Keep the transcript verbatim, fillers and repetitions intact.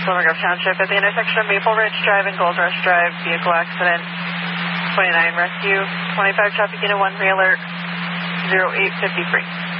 Silver Grove Township at the intersection of Maple Ridge Drive and Gold Rush Drive, vehicle accident. twenty-nine rescue, twenty-five traffic unit one, re-alert, zero eight fifty-three.